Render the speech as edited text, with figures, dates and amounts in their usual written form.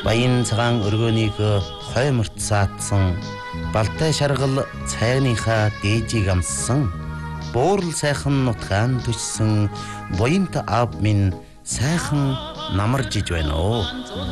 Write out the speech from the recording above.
Баян цагаан өргөөнийг хойморт саатсан, балтай шаргал цайныхаа дээжийг амссан, буурал сайхан нутгаан төссөн, буянт аав минь сайхан намаржиж байна оо.